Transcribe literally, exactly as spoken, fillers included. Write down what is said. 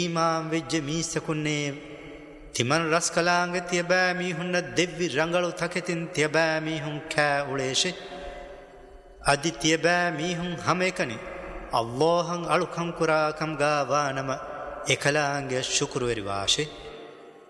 ඉමාම් වෙජ්ජ මීසකුන්නේ තිමන් රස් කලාංග තියබෑ මීහුන්න දෙව්වි රංගලු තකෙතින් තියබෑ මීහුන් කෑ උලේෂෙ අධි තියබෑ මීහුන් හම එකනේ අල්ලාහන් අලුකම් කුරාකම් ගාවානම එකලාංග ශුකුරුවරි වාෂෙ